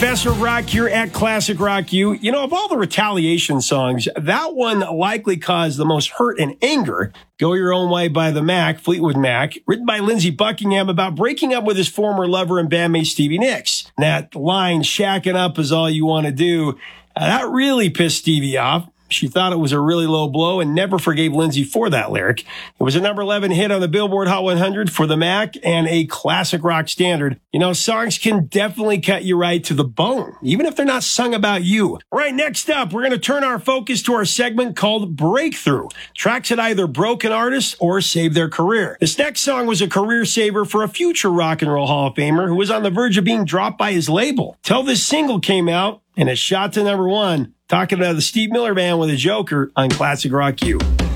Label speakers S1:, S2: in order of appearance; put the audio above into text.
S1: Best of Rock here at Classic Rock U. You know, of all the retaliation songs, that one likely caused the most hurt and anger. Go Your Own Way by the Mac, Fleetwood Mac, written by Lindsey Buckingham about breaking up with his former lover and bandmate Stevie Nicks. That line, shacking up is all you want to do, that really pissed Stevie off. She thought it was a really low blow and never forgave Lindsey for that lyric. It was a number 11 hit on the Billboard Hot 100 for the Mac and a classic rock standard. You know, songs can definitely cut you right to the bone, even if they're not sung about you. All right, next up, we're going to turn our focus to our segment called Breakthrough. Tracks that either broke an artist or saved their career. This next song was a career saver for a future Rock and Roll Hall of Famer who was on the verge of being dropped by his label. Till this single came out and it shot to number 1. Talking about the Steve Miller Band with a Joker on Classic Rock U.